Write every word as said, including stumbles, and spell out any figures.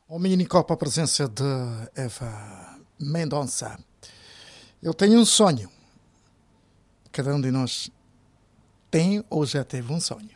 Ao Minicopa, a presença de Eva Mendonça. Eu tenho um sonho. Cada um de nós tem ou já teve um sonho.